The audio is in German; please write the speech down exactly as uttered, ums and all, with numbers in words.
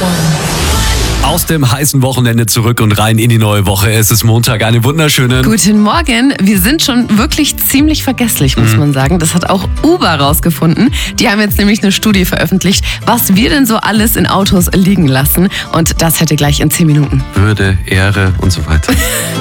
Aus dem heißen Wochenende zurück und rein in die neue Woche. Es ist Montag, eine wunderschöne. Guten Morgen. Wir sind schon wirklich ziemlich vergesslich, muss mhm. man sagen. Das hat auch Uber rausgefunden. Die haben jetzt nämlich eine Studie veröffentlicht, was wir denn so alles in Autos liegen lassen. Und das hätte gleich in zehn Minuten. Würde, Ehre und so weiter.